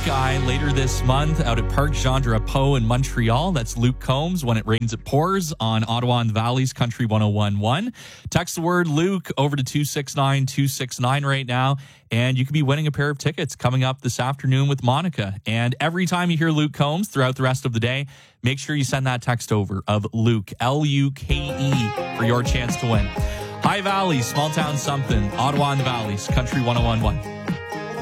Sky later this month out at Parc Jean Drapeau in Montreal. That's Luke Combs, When It Rains, It Pours on Ottawa and the Valley's Country 101.1. Text the word Luke over to 269-269 right now, and you could be winning a pair of tickets coming up this afternoon with Monica. And every time you hear Luke Combs throughout the rest of the day, make sure you send that text over of Luke, L-U-K-E, for your chance to win. High Valley, Small Town Something, Ottawa and the Valley's Country 101.1.